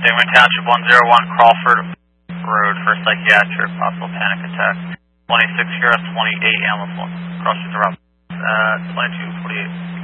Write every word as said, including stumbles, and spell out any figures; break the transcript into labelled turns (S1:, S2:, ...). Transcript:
S1: Sangamon Township one oh one Crawford Road for psychiatric possible panic attack. twenty-six Sierra twenty-eight Amazon. Cross street around uh, twenty-two forty-eight.